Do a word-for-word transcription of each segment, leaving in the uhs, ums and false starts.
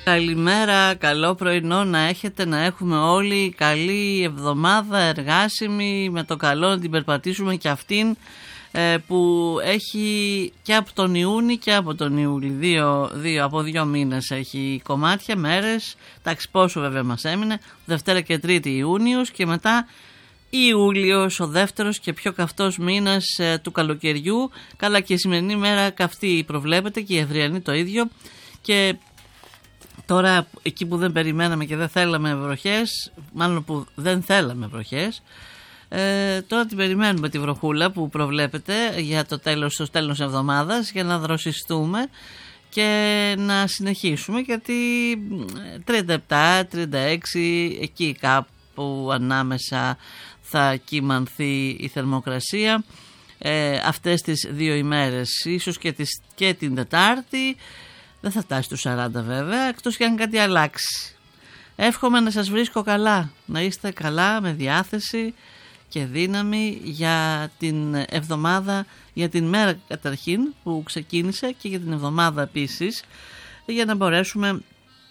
Καλημέρα, καλό πρωινό να έχετε, να έχουμε όλοι καλή εβδομάδα εργάσιμη, με το καλό να την περπατήσουμε και αυτήν ε, που έχει και από τον Ιούνιο και από τον Ιούλιο, δύο, δύο, από δύο μήνες έχει κομμάτια, μέρες, εντάξει πόσο βέβαια μας έμεινε, Δευτέρα και Τρίτη Ιούνιος και μετά Ιούλιος, ο δεύτερος και πιο καυτός μήνας ε, του καλοκαιριού, καλά και η σημερινή μέρα καυτή προβλέπεται και η αυριανή το ίδιο και τώρα εκεί που δεν περιμέναμε και δεν θέλαμε βροχές, μάλλον που δεν θέλαμε βροχές, ε, τώρα την περιμένουμε τη βροχούλα που προβλέπεται για το τέλος, στο τέλος της εβδομάδας για να δροσιστούμε και να συνεχίσουμε, γιατί τριάντα επτά τριάντα έξι εκεί κάπου ανάμεσα θα κυμανθεί η θερμοκρασία ε, αυτές τις δύο ημέρες, ίσως και, τις, και την Τετάρτη. Δεν θα φτάσει στους σαράντα βέβαια, εκτός και αν κάτι αλλάξει. Εύχομαι να σας βρίσκω καλά, να είστε καλά με διάθεση και δύναμη για την εβδομάδα, για την μέρα καταρχήν που ξεκίνησε και για την εβδομάδα επίσης, για να μπορέσουμε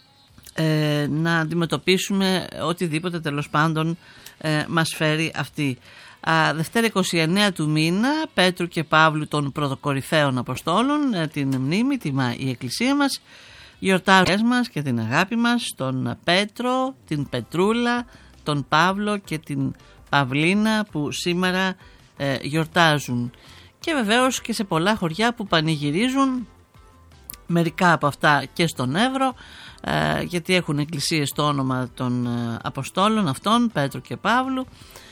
ε, να αντιμετωπίσουμε οτιδήποτε τέλος πάντων ε, μας φέρει αυτή. Α, Δευτέρα είκοσι εννέα του μήνα, Πέτρου και Παύλου των πρωτοκορυφαίων Αποστόλων, ε, την μνήμη, τιμά η Εκκλησία μας, γιορτάζουμε μας και την αγάπη μας, τον Πέτρο, την Πετρούλα, τον Παύλο και την Παυλίνα που σήμερα ε, γιορτάζουν, και βεβαίως και σε πολλά χωριά που πανηγυρίζουν, μερικά από αυτά και στον Εύρο, ε, γιατί έχουν εκκλησίες στο όνομα των ε, Αποστόλων αυτών, Πέτρου και Παύλου.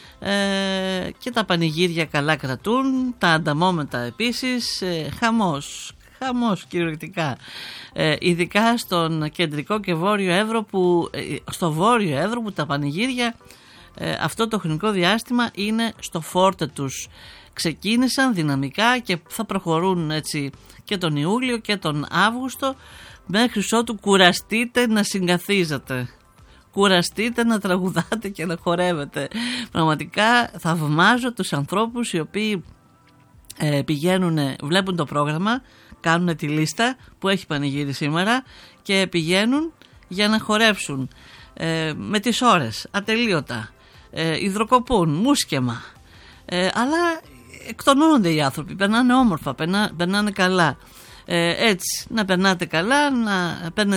Ε, και τα πανηγύρια καλά κρατούν, τα ανταμώματα επίσης, ε, χαμός, χαμός κυριολεκτικά, ε, ειδικά στον κεντρικό και βόρειο Εύρο που, ε, στο βόρειο Εύρο που τα πανηγύρια ε, αυτό το χρονικό διάστημα είναι στο φόρτε τους, ξεκίνησαν δυναμικά και θα προχωρούν έτσι και τον Ιούλιο και τον Αύγουστο, μέχρι ότου κουραστείτε να συγκαθίζετε. Κουραστείτε να τραγουδάτε και να χορεύετε. Πραγματικά θαυμάζω τους ανθρώπους οι οποίοι ε, πηγαίνουν, βλέπουν το πρόγραμμα, κάνουν τη λίστα που έχει πανηγύρι σήμερα και πηγαίνουν για να χορέψουν ε, με τις ώρες, ατελείωτα, ε, υδροκοπούν, μουσκεμα, ε, αλλά εκτονώνονται οι άνθρωποι, περνάνε όμορφα, περνά, περνάνε καλά. Ε, έτσι, να περνάτε καλά, να παίρνετε